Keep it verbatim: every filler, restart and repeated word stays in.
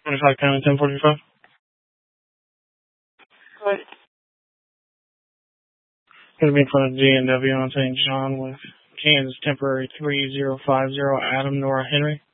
twenty-five County ten forty-five. Right. Going to be in front of G and W on Saint John with Kansas temporary three zero five zero Adam Nora Henry.